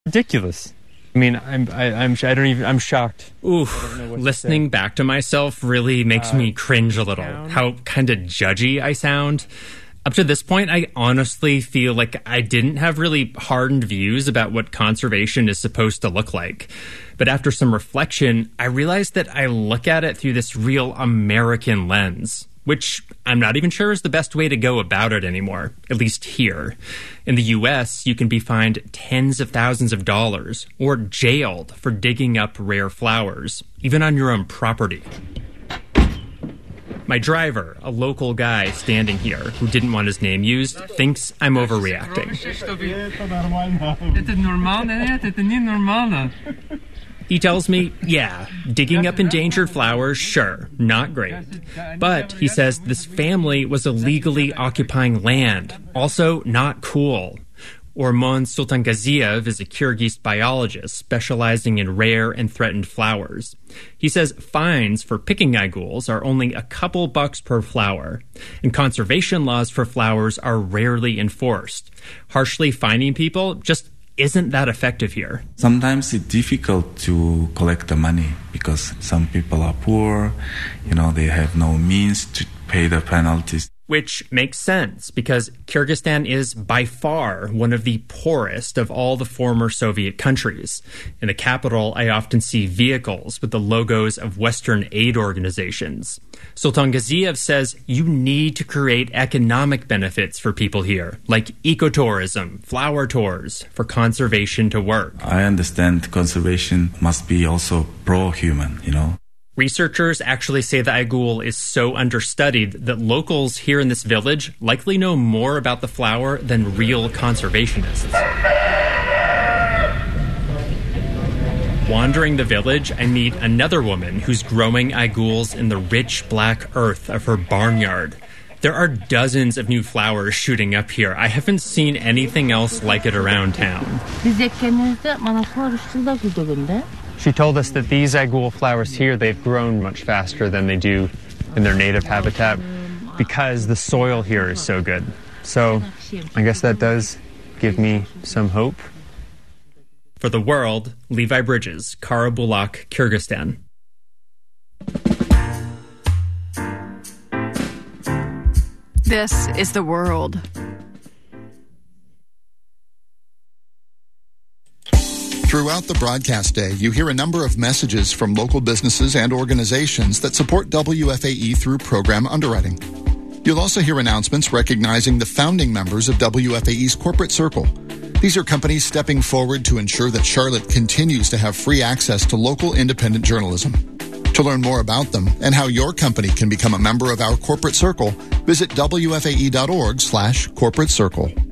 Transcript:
Ridiculous. I mean, I'm shocked. Oof, listening back to myself really makes me cringe a little. How kind of judgy I sound. Up to this point, I honestly feel like I didn't have really hardened views about what conservation is supposed to look like. But after some reflection, I realized that I look at it through this real American lens, which I'm not even sure is the best way to go about it anymore, at least here. In the US, you can be fined tens of thousands of dollars or jailed for digging up rare flowers, even on your own property. My driver, a local guy standing here who didn't want his name used, thinks I'm overreacting. He tells me, yeah, digging up endangered flowers, sure, not great. But, he says, this family was illegally occupying land, also not cool. Ormon Sultangaziev is a Kyrgyz biologist specializing in rare and threatened flowers. He says fines for picking aiguls are only a couple bucks per flower, and conservation laws for flowers are rarely enforced. Harshly fining people just isn't that effective here. Sometimes it's difficult to collect the money because some people are poor, they have no means to pay the penalties. Which makes sense, because Kyrgyzstan is by far one of the poorest of all the former Soviet countries. In the capital, I often see vehicles with the logos of Western aid organizations. Sultangaziev says you need to create economic benefits for people here, like ecotourism, flower tours, for conservation to work. I understand conservation must be also pro-human, Researchers actually say the aigul is so understudied that locals here in this village likely know more about the flower than real conservationists. Wandering the village, I meet another woman who's growing aiguls in the rich black earth of her barnyard. There are dozens of new flowers shooting up here. I haven't seen anything else like it around town. She told us that these aigul flowers here, they've grown much faster than they do in their native habitat because the soil here is so good. So I guess that does give me some hope. For The World, Levi Bridges, Karabulak, Kyrgyzstan. This is The World. Throughout the broadcast day, you hear a number of messages from local businesses and organizations that support WFAE through program underwriting. You'll also hear announcements recognizing the founding members of WFAE's Corporate Circle. These are companies stepping forward to ensure that Charlotte continues to have free access to local independent journalism. To learn more about them and how your company can become a member of our Corporate Circle, visit WFAE.org/Corporate Circle.